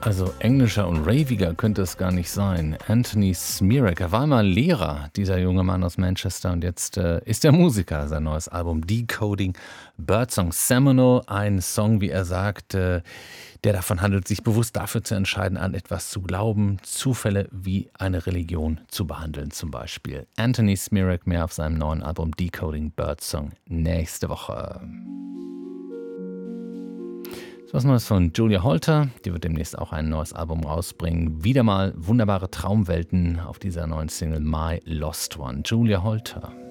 Also englischer und raviger könnte es gar nicht sein. Anthony Smirak, er war mal Lehrer, dieser junge Mann aus Manchester, und jetzt ist er Musiker. Sein neues Album Decoding Birdsong Seminole, ein Song, wie er sagt, der davon handelt, sich bewusst dafür zu entscheiden, an etwas zu glauben, Zufälle wie eine Religion zu behandeln zum Beispiel. Anthony Smirak, mehr auf seinem neuen Album Decoding Birdsong nächste Woche. Was Neues von Julia Holter, die wird demnächst auch ein neues Album rausbringen. Wieder mal wunderbare Traumwelten auf dieser neuen Single My Lost One. Julia Holter.